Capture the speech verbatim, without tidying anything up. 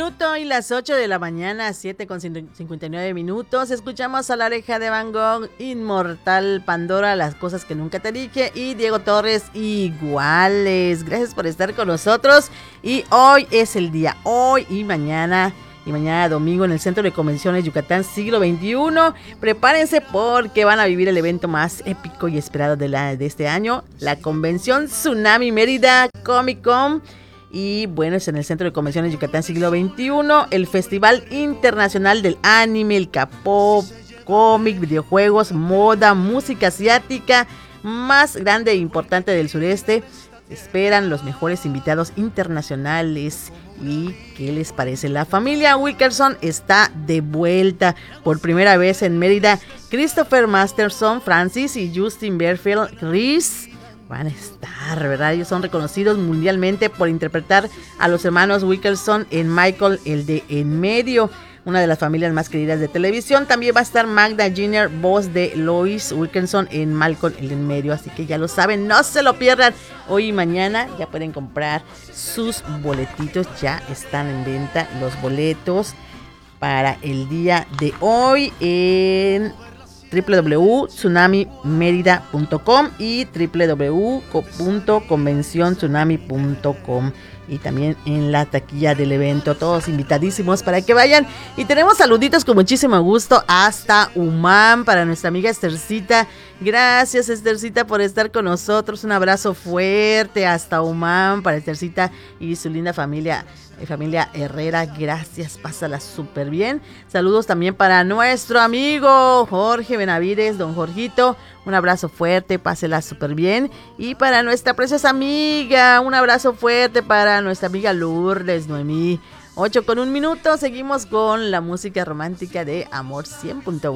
minuto y las ocho de la mañana, siete con cincuenta y nueve minutos. Escuchamos a La Oreja de Van Gogh, Inmortal, Pandora, Las Cosas que Nunca Te Dije y Diego Torres, Iguales. Gracias por estar con nosotros. Y hoy es el día, hoy y mañana, y mañana domingo en el Centro de Convenciones Yucatán Siglo veintiuno. Prepárense porque van a vivir el evento más épico y esperado de, la, de este año, la Convención Tsunami Mérida Comic Con. Y bueno, es en el Centro de Convenciones Yucatán Siglo veintiuno, el Festival Internacional del Anime, el K-pop, cómic, videojuegos, moda, música asiática más grande e importante del sureste. Esperan los mejores invitados internacionales. ¿Y qué les parece? La familia Wilkerson está de vuelta por primera vez en Mérida. Christopher Masterson, Francis y Justin Berfield Reese van a estar, ¿verdad? Ellos son reconocidos mundialmente por interpretar a los hermanos Wilkerson en Michael, el de en medio, una de las familias más queridas de televisión. También va a estar Magda Jenner, voz de Lois Wilkerson en Malcolm, el de en medio. Así que ya lo saben, no se lo pierdan. Hoy y mañana ya pueden comprar sus boletitos. Ya están en venta los boletos para el día de hoy en doble u doble u doble u punto tsunami mérida punto com y doble u doble u doble u punto convención tsunami punto com, y también en la taquilla del evento. Todos invitadísimos para que vayan. Y tenemos saluditos con muchísimo gusto hasta Humán para nuestra amiga Estercita. Gracias, Estercita, por estar con nosotros. Un abrazo fuerte hasta Humán para Estercita y su linda familia. Familia Herrera, gracias, pásala súper bien. Saludos también para nuestro amigo Jorge Benavides, don Jorgito, un abrazo fuerte, pásela súper bien. Y para nuestra preciosa amiga, un abrazo fuerte para nuestra amiga Lourdes Noemí. ocho con un minuto, seguimos con la música romántica de Amor cien punto uno.